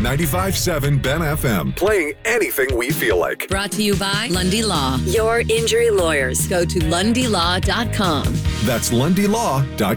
95.7 Ben FM. Playing anything we feel like. Brought to you by Lundy Law, your injury lawyers. Go to lundylaw.com. That's lundylaw.com.